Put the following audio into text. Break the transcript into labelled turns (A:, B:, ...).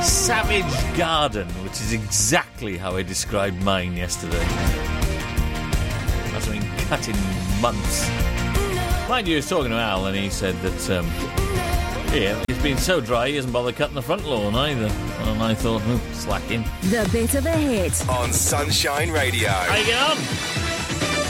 A: Savage Garden, which is exactly how I described mine yesterday. That's been cut in months. Mind you, he was talking to Al, and he said that, it's been so dry he hasn't bothered cutting the front lawn either. And I thought, slacking.
B: The Bit of a Hit.
C: On Sunshine Radio.
A: How you get on?